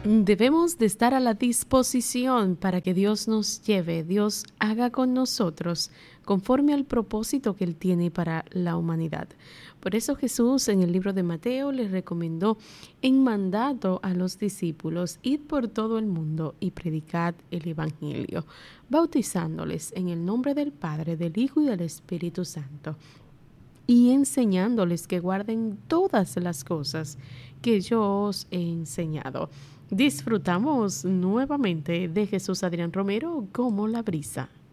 Debemos de estar a la disposición para que Dios nos lleve, Dios haga con nosotros conforme al propósito que Él tiene para la humanidad. Por eso Jesús en el libro de Mateo les recomendó en mandato a los discípulos: id por todo el mundo y predicad el Evangelio, bautizándoles en el nombre del Padre, del Hijo y del Espíritu Santo, y enseñándoles que guarden todas las cosas que yo os he enseñado. Disfrutamos nuevamente de Jesús Adrián Romero como La Brisa.